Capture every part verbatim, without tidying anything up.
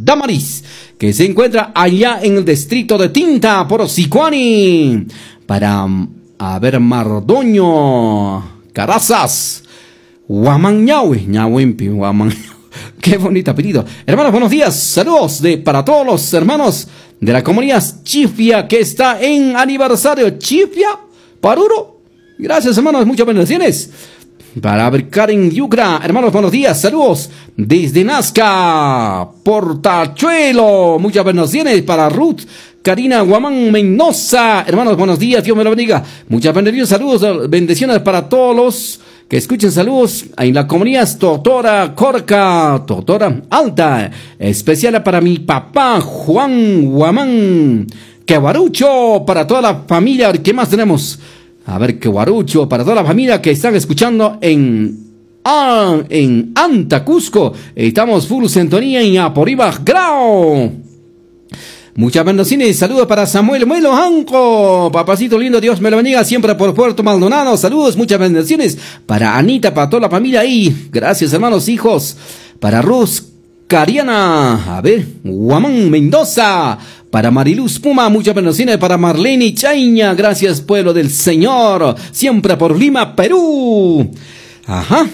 Damaris, que se encuentra allá en el distrito de Tinta, por Sicuani. Para, a ver, Mardoño Carazas, Guamán Ñahue, Ñahuempi, Guamán. Qué bonito apellido. Hermanos, buenos días. Saludos de, para todos los hermanos de la comunidad Chifia que está en aniversario. Chifia, Paruro. Gracias, hermanos. Muchas bendiciones. Para Karen Yucra, hermanos, buenos días. Saludos desde Nazca, Portachuelo. Muchas bendiciones para Ruth Karina Guamán Mendoza. Hermanos, buenos días. Dios me lo bendiga. Muchas bendiciones. Saludos, bendiciones para todos los que escuchen. Saludos en la comunidad Totora Corca, Totora Alta, especial para mi papá Juan Guamán, que guarucho para toda la familia. ¿Qué más tenemos? A ver, que guarucho para toda la familia que están escuchando en ah, en Anta, Cusco. Estamos full sintonía en Aporibaj Grau. Muchas bendiciones, saludos para Samuel Muelo Janco, papacito lindo, Dios me lo bendiga, siempre por Puerto Maldonado, saludos, muchas bendiciones para Anita, para toda la familia ahí, gracias hermanos, hijos, para Ruz Cariana, a ver, Guamán Mendoza, para Mariluz Puma, muchas bendiciones para Marlene Chaña, gracias pueblo del Señor, siempre por Lima, Perú, ajá.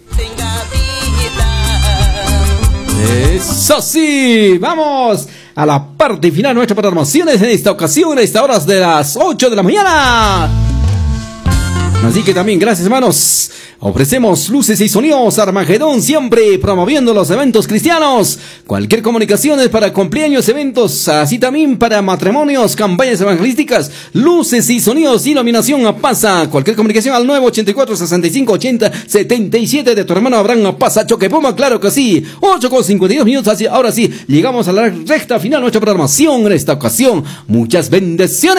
Eso sí, vamos a la parte final de nuestras programaciones en esta ocasión, a estas horas de las ocho de la mañana. Así que también, gracias hermanos, ofrecemos luces y sonidos Armagedón, siempre promoviendo los eventos cristianos. Cualquier comunicación es para cumpleaños, eventos, así también para matrimonios, campañas evangelísticas, luces y sonidos, iluminación Apasa. Cualquier comunicación al nueve ochenta y cuatro, sesenta y cinco, ochenta, setenta y siete de tu hermano Abraham Apasa Choquepoma, claro que sí. ocho con cincuenta y dos minutos, así, ahora sí, llegamos a la recta final de nuestra programación en esta ocasión. Muchas bendiciones.